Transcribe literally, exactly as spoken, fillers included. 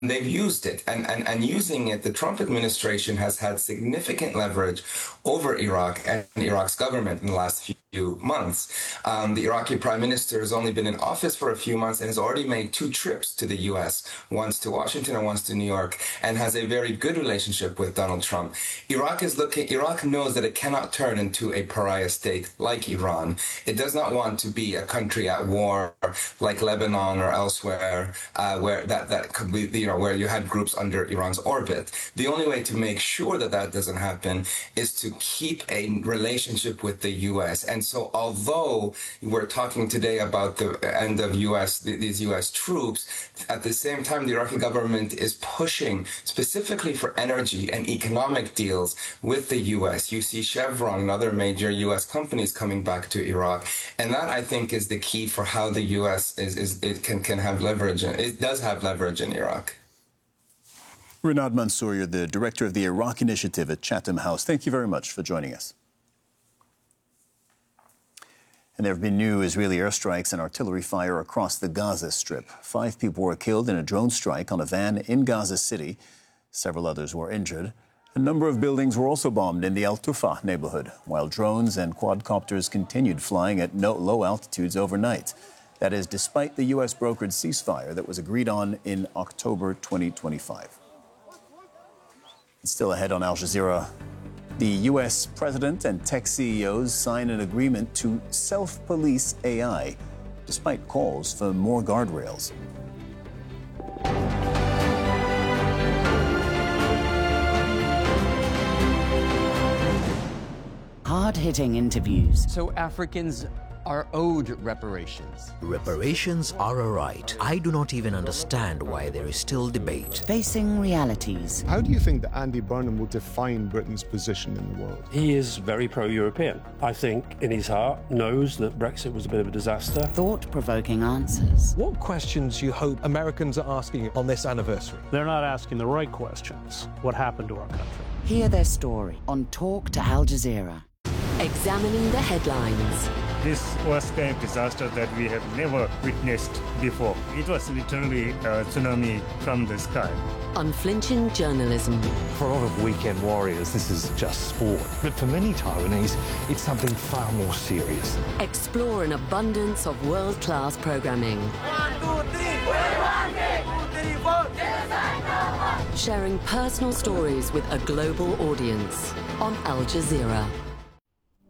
they've used it, and, and, and using it, the Trump administration has had significant leverage over Iraq and Iraq's government in the last few months. Um, the Iraqi prime minister has only been in office for a few months and has already made two trips to the U S, once to Washington and once to New York, and has a very good relationship with Donald Trump. Iraq is looking, Iraq knows that it cannot turn into a pariah state like Iran. It does not want to be a country at war like Lebanon or elsewhere, uh, where that, that could be, you know, where you had groups under Iran's orbit. The only way to make sure that that doesn't happen is to keep a relationship with the U S. And so although we're talking today about the end of U S, these U S troops, at the same time, the Iraqi government is pushing specifically for energy and economic deals with the U S. You see Chevron and other major U S companies coming back to Iraq. And that, I think, is the key for how the U S is, is it can, can have leverage. It does have leverage in Iraq. Renaud Mansour, you're the director of the Iraq Initiative at Chatham House. Thank you very much for joining us. And there have been new Israeli airstrikes and artillery fire across the Gaza Strip. Five people were killed in a drone strike on a van in Gaza City. Several others were injured. A number of buildings were also bombed in the Al Tufah neighborhood, while drones and quadcopters continued flying at no low altitudes overnight. That is, despite the U S brokered ceasefire that was agreed on in October twenty twenty-five. Still ahead on Al Jazeera, the U S president and tech C E Os sign an agreement to self-police A I, despite calls for more guardrails. Hard-hitting interviews. So Africans are owed reparations. Reparations are a right. I do not even understand why there is still debate. Facing realities. How do you think that Andy Burnham will define Britain's position in the world? He is very pro-European. I think in his heart knows that Brexit was a bit of a disaster. Thought-provoking answers. What questions do you hope Americans are asking on this anniversary? They're not asking the right questions. What happened to our country? Hear their story on Talk to Al Jazeera. Examining the headlines. This was kind of disaster that we have never witnessed before. It was literally a tsunami from the sky. Unflinching journalism. For a lot of weekend warriors, this is just sport. But for many Taiwanese, it's something far more serious. Explore an abundance of world-class programming. One, two, three. We want it. Two, three, four. Genocide no more. Sharing personal stories with a global audience on Al Jazeera.